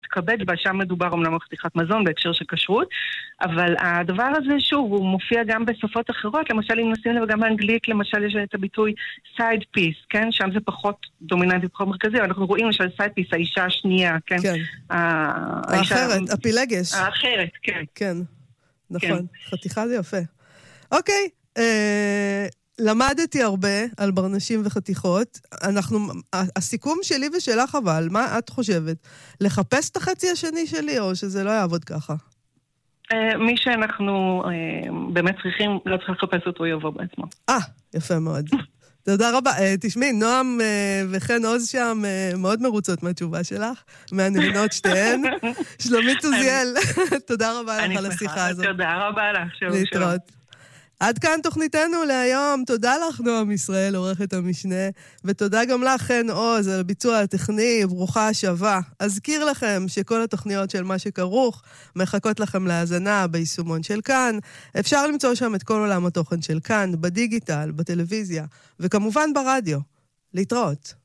מתכבד בה, שם מדובר אומנם על חתיכת מזון בהקשר של כשרות, אבל הדבר הזה שוב, הוא מופיע גם בשפות אחרות, למשל אם נשים לב גם באנגלית, למשל יש את הביטוי side piece, כן? שם זה פחות דומיננטי, פחות מרכזי, אנחנו רואים למשל side piece, האישה השנייה, כן? כן. האחרת, הפילגש. האחרת, כן. כן, נכון, חתיכה זה יפה. אוקיי, למדתי הרבה על ברנשים וחתיכות. הסיכום שלי ושלך אבל, מה את חושבת? לחפש את החצי השני שלי או שזה לא יעבוד ככה? מי שאנחנו באמת צריכים, לא צריך לחפש אותו, יבוא בעצמו. יפה מאוד. תודה רבה. תשמעי, נועם וכן עוז שם מאוד מרוצות מהתשובה שלך, מהנהנות שתיהן. שלומית עוזיאל, תודה רבה לך על השיחה הזאת. תודה רבה לך. להתראות. עד כאן תוכניתנו להיום. תודה לך, נועם ישראל, עורכת המשנה, ותודה גם לך, חן עוז, על הביצוע הטכני, ברוכה השבה. אזכיר לכם שכל התוכניות של מה שכרוך מחכות לכם להאזנה ביישומון של כאן. אפשר למצוא שם את כל עולם התוכן של כאן, בדיגיטל, בטלוויזיה, וכמובן ברדיו. להתראות.